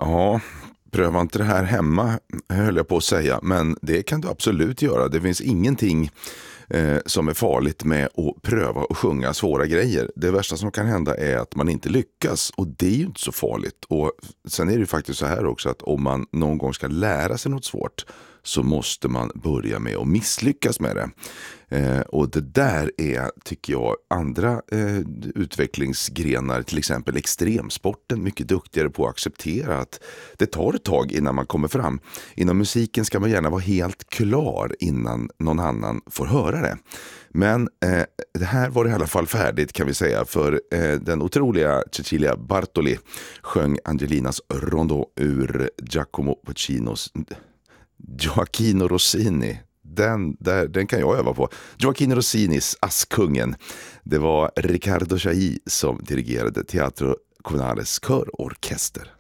Ja, pröva inte det här hemma, höll jag på att säga. Men det kan du absolut göra. Det finns ingenting som är farligt med att pröva och sjunga svåra grejer. Det värsta som kan hända är att man inte lyckas, och det är ju inte så farligt. Och sen är det ju faktiskt så här också, att om man någon gång ska lära sig något svårt så måste man börja med att misslyckas med det. Och det där är, tycker jag, andra utvecklingsgrenar, till exempel extremsporten, mycket duktigare på att acceptera att det tar ett tag innan man kommer fram. Inom musiken ska man gärna vara helt klar innan någon annan får höra det. Men det här var i alla fall färdigt, kan vi säga, för den otroliga Cecilia Bartoli sjöng Angelinas Rondo ur Gioacchino Rossini. Den kan jag öva på. Gioacchino Rossinis Askungen. Det var Riccardo Chailly som dirigerade Teatro Comunales körorkester.